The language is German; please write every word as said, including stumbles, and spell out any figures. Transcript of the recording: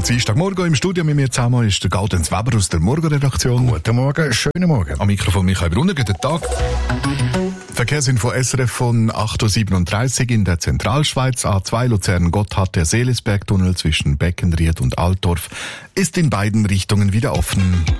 am Dienstagmorgen im Studio mit mir zusammen ist der Gaudenz Weber aus der Morgenredaktion. Guten Morgen, schönen Morgen. Am Mikrofon Michael Brunner, guten Tag. Verkehrsinfo S R F von acht Uhr siebenunddreißig in der Zentralschweiz. A zwei Luzern-Gotthard, der Seelisbergtunnel zwischen Beckenried und Altdorf ist in beiden Richtungen wieder offen.